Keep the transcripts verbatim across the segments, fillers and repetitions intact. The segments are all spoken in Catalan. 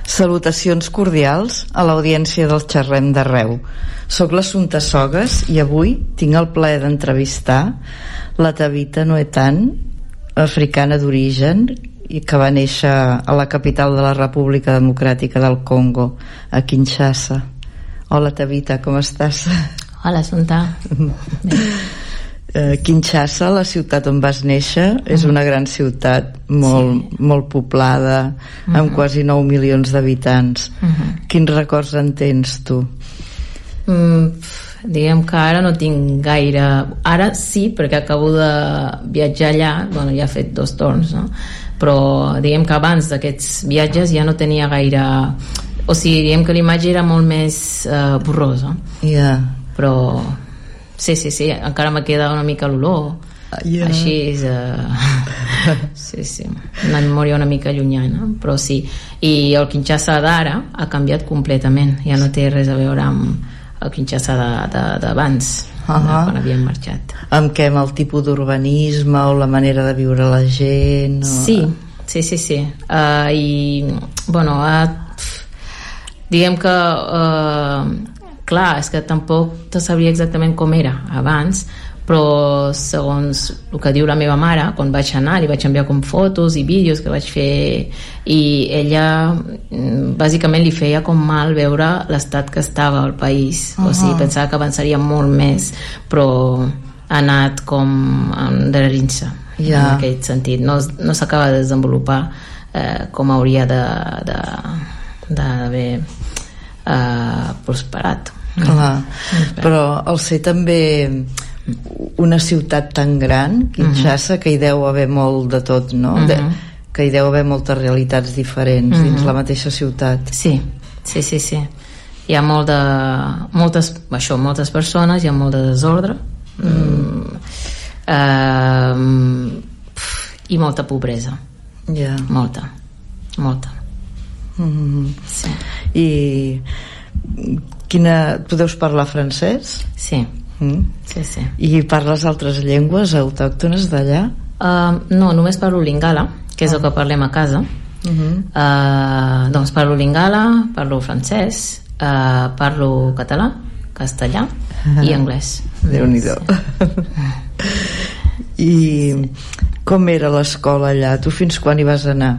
Salutacions cordials a l'audiència del Xerrem d'Arreu. Soc l'Assumpta Sogues i avui tinc el plaer d'entrevistar la Tabita Nuetan, africana d'origen i que va néixer a la capital de la República Democràtica del Congo, a Kinshasa. Hola Tabita, com estàs? Hola Assumpta. Uh, Kinshasa, la ciutat on vas néixer, uh-huh. és una gran ciutat molt, sí. molt poblada, uh-huh. amb quasi nou milions d'habitants. Uh-huh. Quins records en tens tu? Mm, diguem que ara no tinc gaire... Ara sí, perquè acabo de viatjar allà, bueno, ja he fet dos torns, no? Però diguem que abans d'aquests viatges ja no tenia gaire... O sigui, diguem que l'imatge era molt més uh, borrosa. Ja. Yeah. Però... Sí, sí, sí, encara me queda una mica l'olor, yeah. així és, uh, sí, sí, una memòria una mica llunyana, però sí. I el Kinshasa d'ara ha canviat completament, ja no té res a veure amb el Kinshasa d'abans, uh-huh. quan havíem marxat. Amb què? Amb el tipus d'urbanisme o la manera de viure la gent? O... Sí, sí, sí, sí. Uh, I, bueno, uh, diguem que... Uh, clar, és que tampoc te sabria exactament com era abans, però segons el que diu la meva mare, quan vaig anar li vaig enviar com fotos i vídeos que vaig fer, i ella bàsicament li feia com mal veure l'estat que estava al país. Uh-huh. O sigui, pensava que avançaria molt més, però ha anat com endarrerint-se, yeah. en aquest sentit. No, no s'acaba de desenvolupar eh, com hauria de, de, d'haver Uh, prosperat. Clar, però al ser també una ciutat tan gran, Kinshasa, uh-huh. que hi deu haver molt de tot, no? Uh-huh. De, que hi deu haver moltes realitats diferents uh-huh. dins la mateixa ciutat. Sí, sí, sí, sí. Hi ha molt de, moltes, això, moltes persones, hi ha molt de desordre, mm. uh, i molta pobresa. Yeah. Molta, molta. Mm. Sí. I quina... tu deus parlar francès? Sí. Mm. Sí, sí. I parles altres llengües autòctones d'allà? Uh, no, només parlo lingala, que és ah. el que parlem a casa. Uh-huh. uh, doncs parlo lingala, parlo francès, uh, parlo català, castellà i anglès. Déu-n'hi-do. Sí. I com era l'escola allà? Tu fins quan hi vas anar?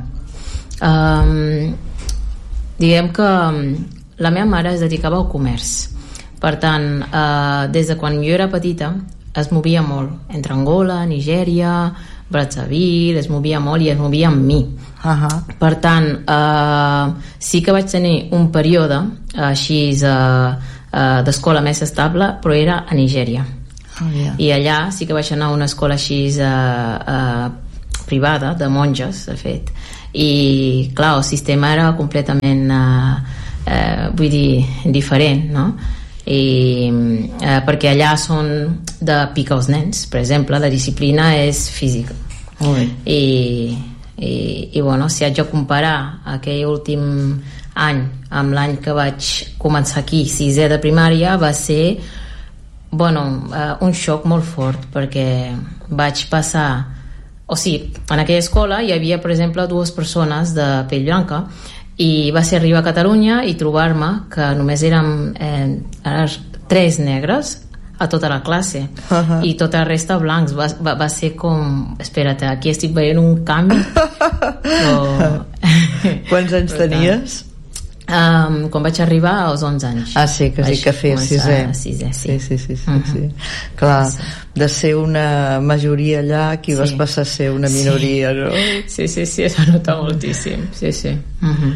Um, diguem que la meva mare es dedicava al comerç, per tant uh, des de quan jo era petita es movia molt entre Angola, Nigèria, Brazzaville, es movia molt i es movia amb mi. Uh-huh. Per tant uh, sí que vaig tenir un període uh, així uh, uh, d'escola més estable, però era a Nigèria. Oh, yeah. I allà sí que vaig anar a una escola així uh, uh, privada, de monges de fet, i clar, el sistema era completament uh, uh, vull dir, diferent, no? I, uh, perquè allà són de picar els nens, per exemple, la disciplina és física. Ui. I, i, i bueno, si haig de comparar aquell últim any amb l'any que vaig començar aquí, sisè de primària, va ser bueno, uh, un xoc molt fort, perquè vaig passar... O sigui, en aquella escola hi havia, per exemple, dues persones de pell blanca, i va ser arribar a Catalunya i trobar-me que només érem eh, tres negres a tota la classe, uh-huh. i tota la resta blancs. Va, va, va ser com... Espera't, aquí estic veient un canvi. Però... Quants anys tenies? Um, quan vaig arribar als onze anys. Ah, sí, que sí que feia sisè. sisè sí. Sí, sí, sí, sí, uh-huh. sí. Clar, sí. De ser una majoria allà, aquí sí. vas passar a ser una minoria, sí. no? Sí, sí, sí, es va notar moltíssim. Sí, sí. Uh-huh.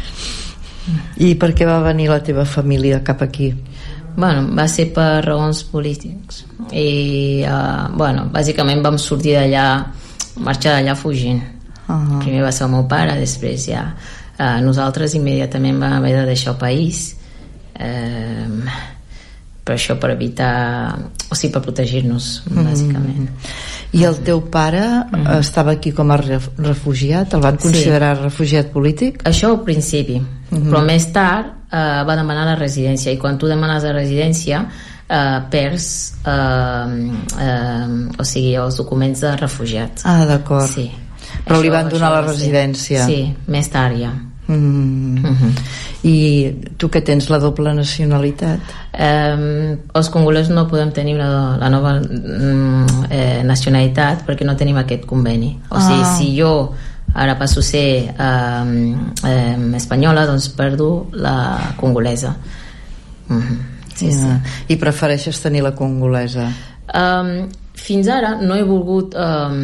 I per què va venir la teva família cap aquí? Bueno, va ser per raons polítics. I, uh, bueno, bàsicament vam sortir d'allà, marxar d'allà fugint. Uh-huh. Primer va ser el meu pare, després ja... Uh, nosaltres immediatament vam haver de deixar el país, uh, per això, per evitar, o sigui, per protegir-nos, mm. bàsicament. I el teu pare mm. estava aquí com a refugiat? El van considerar sí. refugiat polític? Això al principi, mm-hmm. però més tard uh, va demanar la residència, i quan tu demanes la residència uh, perds uh, uh, o sigui, els documents de refugiat. Ah, d'acord. Sí. Però això, li van donar la ser... residència? Sí, més tard ja. Mm. Mm-hmm. I tu que tens la doble nacionalitat? Eh, els congolesos no podem tenir una, la nova eh, nacionalitat perquè no tenim aquest conveni. O sigui, ah. si jo ara passo a ser eh, eh, espanyola, doncs perdo la congolesa. Mm-hmm. Sí, yeah. sí. I prefereixes tenir la congolesa? Um, fins ara no he volgut um,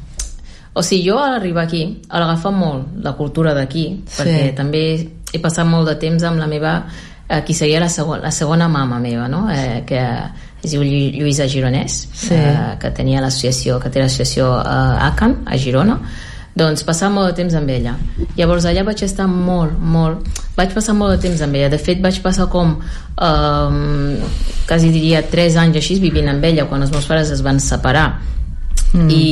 o sigui, jo a arribar aquí a l'agafar molt la cultura d'aquí, sí. perquè també he passat molt de temps amb la meva eh, qui seria la, segon, la segona mama meva, no? eh, que es diu Lluïsa Gironès, sí. eh, que tenia l'associació que té l'associació eh, A C A N a Girona. Doncs passar molt de temps amb ella. Llavors allà vaig estar molt, molt vaig passar molt de temps amb ella. De fet vaig passar com um, quasi diria tres anys així vivint amb ella quan els meus pares es van separar. Mm. I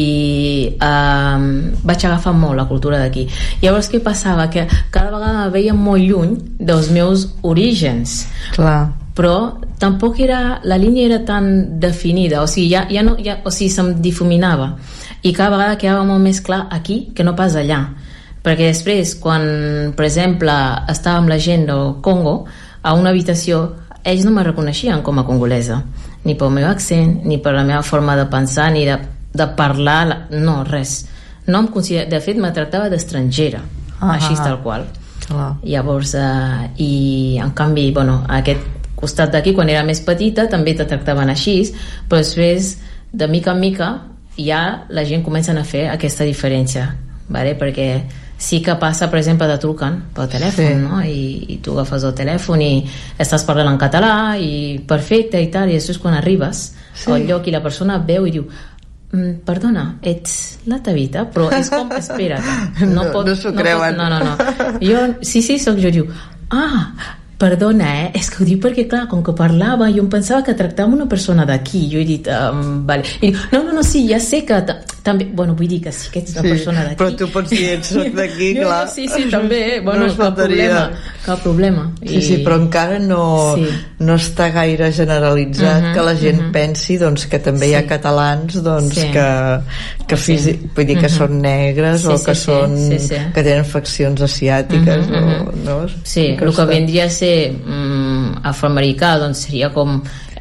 um, vaig agafar molt la cultura d'aquí. Llavors què passava? Que cada vegada me veia molt lluny dels meus orígens. Clar. Però tampoc era, la línia era tan definida, o sigui, ja, ja no, ja, o sigui, se'm difuminava i cada vegada quedava molt més clar aquí que no pas allà, perquè després quan, per exemple, estava amb la gent del Congo a una habitació, ells no me reconeixien com a congolesa, ni pel meu accent, ni per la meva forma de pensar, ni de, de parlar, no, res. No em considera, de fet, me tractava d'estrangera, ah, així tal qual. Ah. Llavors, eh, i en canvi, bueno, aquest costat d'aquí, quan era més petita, també te tractaven així, però després, de mica en mica, ja la gent comença a fer aquesta diferència, vale? Perquè sí que passa, per exemple, de truquen pel telèfon, sí. no? I, i tu agafes el telèfon i estàs parlant en català i perfecte i tal, i després quan arribes sí. al lloc i la persona veu i diu mm, perdona, ets la Tabita, però és com, espera't, no, no, pot, no s'ho creuen. No, no, no. Jo, sí, sí, soc jo, diu, ah, perdona, eh? És que ho dic perquè, clar, com que parlava, jo em pensava que tractava una persona d'aquí. Jo he dit, um, vale. I dic, no, no, no, sí, ja sé que també... Bueno, vull dir que sí que ets una sí, persona d'aquí. Però tu pots dir, ets d'aquí, clar. Sí, sí, també. Bueno, no cap problema. Cap problema. Sí, I... sí, però encara no, sí. no està gaire generalitzat uh-huh, que la gent uh-huh. pensi doncs, que també sí. hi ha catalans doncs, sí. que, que, fisi... sí. vull dir, que uh-huh. són negres sí, o que, sí, són, sí, sí. que tenen faccions asiàtiques. Uh-huh, uh-huh. O, no? Sí, que el que vindria a ser Mm, afroamericà doncs seria com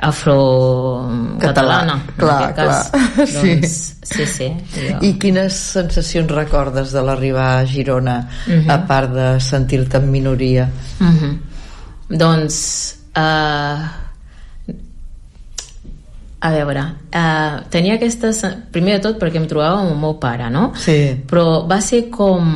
afrocatalana en clar, aquest cas clar. Doncs, sí, sí, jo... I quines sensacions recordes de l'arribar a Girona uh-huh. a part de sentir-te en minoria? Uh-huh. Doncs uh, a veure uh, tenia aquesta, primer de tot perquè em trobava amb el meu pare, no? Sí. Però va ser com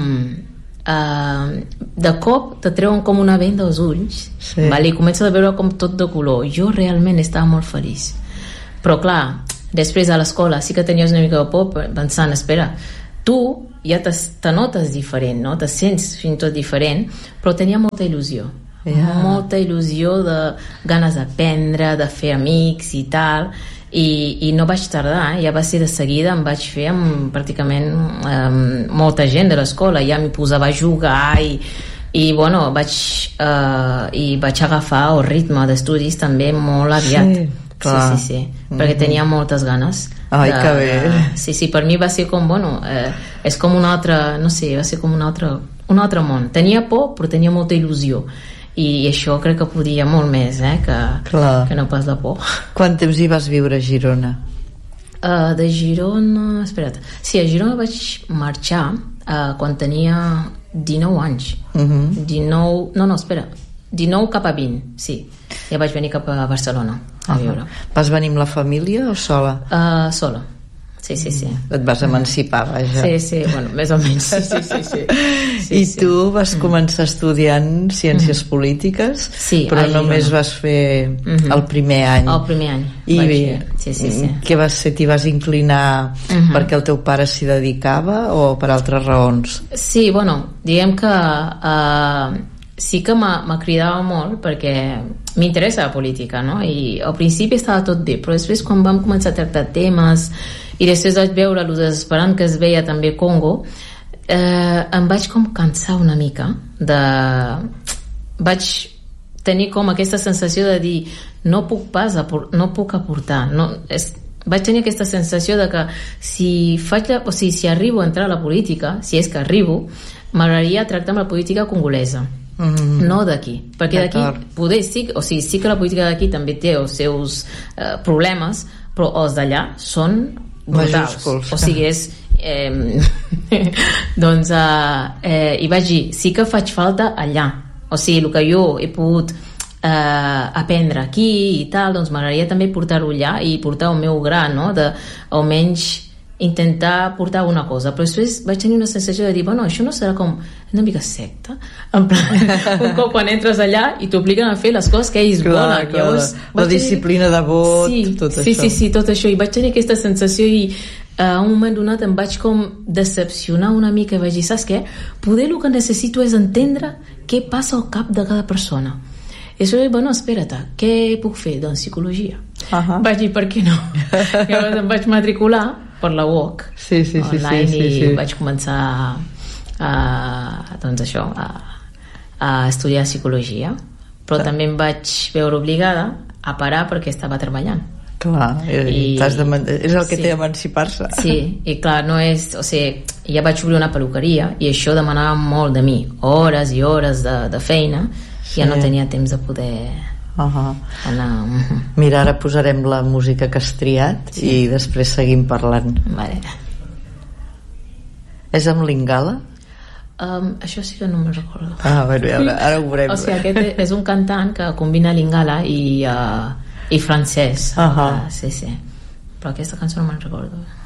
Uh, de cop te treuen com una venda als ulls sí. vale? I comences a veure com tot de color. Jo realment estava molt feliç, però clar, després a l'escola sí que tenies una mica de por pensant, espera, tu ja te, te notes diferent, no? Te sents fins i tot diferent, però tenia molta il·lusió yeah. molta il·lusió de ganes d'aprendre, de fer amics i tal. I, i no vaig tardar, ja va ser de seguida, em vaig fer amb pràcticament um, molta gent de l'escola, ja m'hi posava a jugar i, i bueno, vaig uh, i vaig agafar el ritme d'estudis també molt aviat. Sí, clar. Sí, sí, sí, mm-hmm. perquè tenia moltes ganes. Ai, de, que bé. Uh, sí, sí, per mi va ser com, bueno, eh, és com un altre, no sé, va ser com un altre, un altre món. Tenia por, però tenia molta il·lusió. I això crec que podia molt més eh, que, que no pas de por. Quant temps hi vas viure a Girona? Uh, de Girona... Espera't. Sí, a Girona vaig marxar uh, quan tenia dinou anys. Uh-huh. dinou... No, no, espera. dinou cap a vint, sí. Ja vaig venir cap a Barcelona a uh-huh. viure. Vas venir amb la família o sola? Uh, sola. Sí, sí, sí. Et vas emancipar, vaja. Sí, sí, bueno, més o menys. Sí, sí, sí, sí. Sí, I sí. tu vas començar estudiant Ciències mm. Polítiques, sí, però només vas fer mm-hmm. el primer any. El primer any. I bé, sí, sí, sí. què vas ser? T'hi vas inclinar mm-hmm. perquè el teu pare s'hi dedicava o per altres raons? Sí, bueno, diguem que uh, sí que m'ha cridava molt perquè m'interessa la política, no? I al principi estava tot bé, però després quan vam començar a tractar temes i després vaig veure el desesperant que es veia també Congo, eh, em vaig com cansar una mica de... vaig tenir com aquesta sensació de dir no puc pas apor... no puc aportar no, és... vaig tenir aquesta sensació de que si faig la, o sigui, si arribo a entrar a la política, si és que arribo, m'agradaria tractar amb la política congolesa, mm. no d'aquí, perquè d'aquí poder sí, o sigui, sí que la política d'aquí també té els seus eh, problemes, però els d'allà són brutals, majúsculs. O sigui, és eh, doncs eh, eh, i vaig dir, sí que faig falta allà, o sigui, el que jo he pogut eh, aprendre aquí i tal, doncs m'agradaria també portar-ho allà i portar el meu gra, no? De, almenys intentar portar alguna cosa, però després vaig tenir una sensació de dir, bueno, això no serà com una mica secta, en plan un cop quan entres allà i t'obliguen a fer les coses que ells clar, volen clar. Llavors, la disciplina tenir... de vot, sí, tot sí, això sí, sí, tot això, i vaig tenir aquesta sensació i a un moment donat em vaig com decepcionar una mica i vaig dir, saps què? Poder el que necessito és entendre què passa al cap de cada persona. I això, bueno, espera't, què puc fer? Doncs psicologia. Uh-huh. Vaig dir, per què no? Llavors em vaig matricular per la U O C sí, sí, sí, online sí, sí, sí. i vaig començar a, a, doncs això, a, a estudiar psicologia, però sí. també em vaig veure obligada a parar perquè estava treballant. Clar, i, t'has de, és el que sí. té emancipar-se. Sí, i clar, no és, o sigui, ja vaig obrir una peluqueria i això demanava molt de mi, hores i hores de, de feina, sí. ja no tenia temps de poder uh-huh. anar. Uh-huh. Mira, ara posarem la música que has triat sí. i després seguim parlant. Vale. És amb Lingala? Um, això sí que no me'n recordo. Ah, bueno, ara, ara ho veurem. O sigui, aquest és un cantant que combina Lingala i, uh, i francès. Uh-huh. Uh, sí, sí. Però aquesta cançó no me'n recordo.